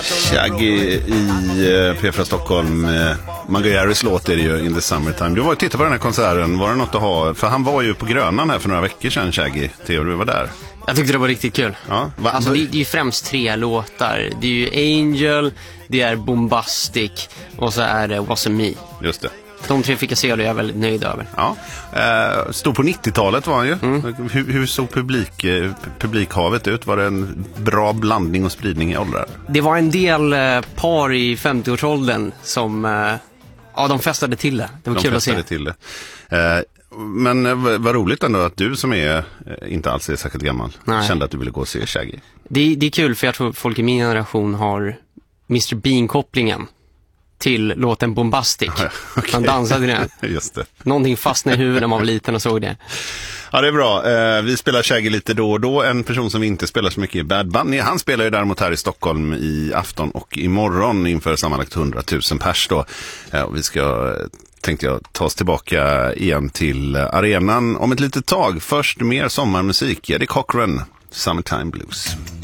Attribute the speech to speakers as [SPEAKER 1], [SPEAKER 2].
[SPEAKER 1] Shaggy i P4 Stockholm. Margaris låt är det ju, In the Summertime. Du var och tittade på den här konserten. Var det något att ha? För han var ju på Grönan här för några veckor sedan, Shaggy. Theo, du var där.
[SPEAKER 2] Jag tyckte det var riktigt kul.
[SPEAKER 1] Ja,
[SPEAKER 2] alltså, det är ju främst 3 låtar. Det är ju Angel, det är Bombastic och så är det Wasn't Me.
[SPEAKER 1] Just det.
[SPEAKER 2] De 3 fick jag se och det är jag väldigt nöjd över.
[SPEAKER 1] Ja, stod på 90-talet var han ju. Hur såg publikhavet ut? Var det en bra blandning och spridning i åldrar?
[SPEAKER 2] Det var en del par i 50-årsåldern som de festade till det. Det var kul att se.
[SPEAKER 1] Till det. Men vad roligt ändå att du som är inte alls är särskilt gammal kände att du ville gå och se Shaggy.
[SPEAKER 2] Det är kul för jag tror folk i min generation har Mr. Bean-kopplingen till låten Bombastic. Okay. Man dansade det.
[SPEAKER 1] Just det.
[SPEAKER 2] Någonting fastnade i huvudet när man var liten och såg det.
[SPEAKER 1] Ja, det är bra. Vi spelar Shaggy lite då och då. En person som vi inte spelar så mycket i Bad Bunny. Han spelar ju däremot här i Stockholm i afton och imorgon inför sammanlagt 100 000 pers då. Och vi ska, tänkte jag, ta oss tillbaka igen till arenan om ett litet tag. Först mer sommarmusik. Eddie Cochran, Summertime Blues.